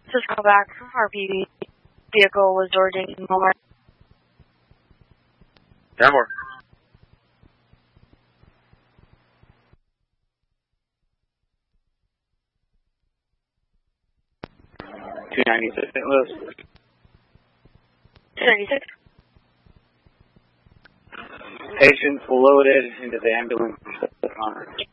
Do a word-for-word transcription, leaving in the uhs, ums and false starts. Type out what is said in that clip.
Just call back. R P D vehicle was originating in Walmart. Tower. two ninety-six Saint Louis. two ninety-six. Patients loaded into the ambulance.